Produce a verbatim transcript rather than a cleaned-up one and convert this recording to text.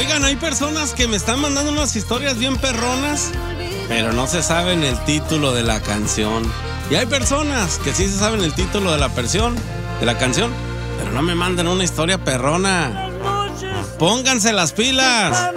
Oigan, hay personas que me están mandando unas historias bien perronas, pero no se saben el título de la canción. Y hay personas que sí se saben el título de la versión, de la canción, pero no me mandan una historia perrona. Pónganse las pilas.